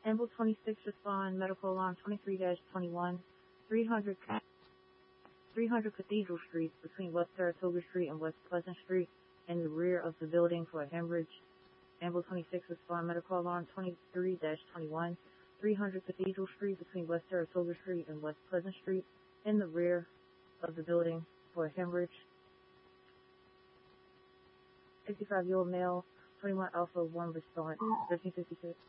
Ambulance 26 respond, medical alarm 23-21, 300 Cathedral Street between West Saratoga Street and West Pleasant Street in the rear of the building for a hemorrhage. Ambulance 26 respond, medical alarm 23-21, 300 Cathedral Street between West Saratoga Street and West Pleasant Street in the rear of the building for a hemorrhage. 65-year-old male, 21 Alpha 1 respond, 1356.